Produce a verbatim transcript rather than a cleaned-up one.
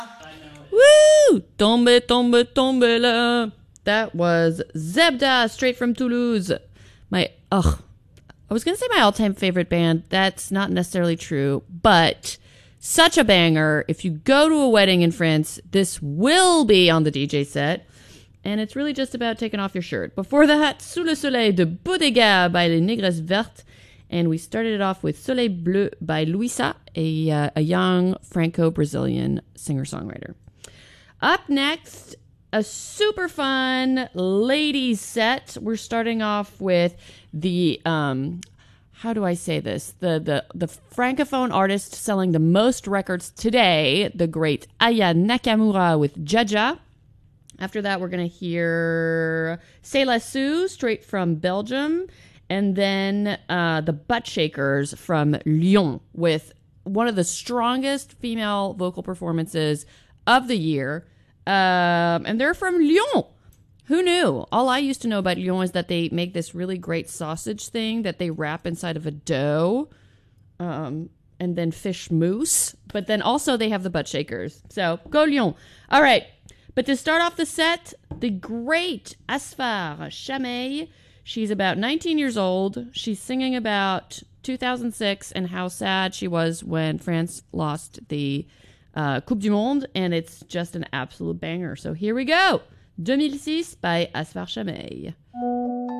Woo! Tombe, tombe, tombe là. That was Zebda, straight from Toulouse. My, ugh. I was going to say my all-time favorite band. That's not necessarily true, but such a banger. If you go to a wedding in France, this will be on the D J set. And it's really just about taking off your shirt. Before that, Sous le Soleil de Bodega by Les Négresses Vertes. And we started it off with Soleil Bleu by Luisa, a, uh, a young Franco-Brazilian singer-songwriter. Up next, a super fun ladies set. We're starting off with the, um, how do I say this? The, the, the Francophone artist selling the most records today, the great Aya Nakamura with Jaja. After that, we're going to hear C'est la Sue, straight from Belgium. And then uh, the Butt Shakers from Lyon with one of the strongest female vocal performances of the year. Um, and they're from Lyon. Who knew? All I used to know about Lyon is that they make this really great sausage thing that they wrap inside of a dough. Um, and then fish mousse. But then also they have the Butt Shakers. So go Lyon. All right. But to start off the set, the great Asfar Chamay. She's about nineteen years old. She's singing about two thousand six and how sad she was when France lost the uh, Coupe du Monde, and it's just an absolute banger. So here we go. deux mille six by Asfar Chamay.